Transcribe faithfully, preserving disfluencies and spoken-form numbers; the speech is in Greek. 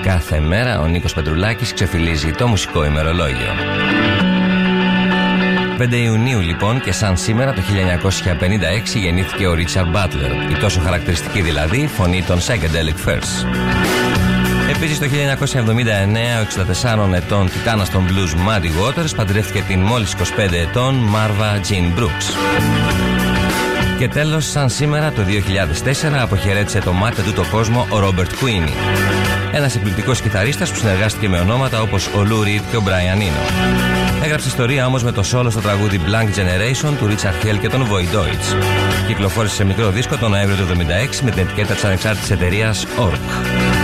κάθε μέρα ο Νίκος Πετρουλάκης ξεφυλίζει το μουσικό ημερολόγιο. πέντε Ιουνίου λοιπόν και σαν σήμερα το χίλια εννιακόσια πενήντα έξι γεννήθηκε ο Ρίτσαρντ Μπάτλερ, η τόσο χαρακτηριστική δηλαδή φωνή των Psychedelic Furs. Επίσης το χίλια εννιακόσια εβδομήντα εννέα ο εξήντα τεσσάρων ετών τιτάνας των blues Muddy Waters παντρεύτηκε την μόλις είκοσι πέντε ετών Μάρβα Τζιν Μπρουκς. Και τέλος, σαν σήμερα το δύο χιλιάδες τέσσερα αποχαιρέτησε το μάται του το κόσμο ο Ρόμπερτ Κουίνι, ένας εκπληκτικός κιθαρίστας που συνεργάστηκε με ονόματα όπως ο Λου Ριντ και ο Μπράιαν Ίνο. Έγραψε ιστορία όμως με το solo στο τραγούδι Blank Generation του Richard Hell και των Void Deutsch. Κυκλοφόρησε σε μικρό δίσκο τον Νοέμβριο του χίλια εννιακόσια εβδομήντα έξι με την ετικέτα της ανεξάρτητης εταιρείας Ork.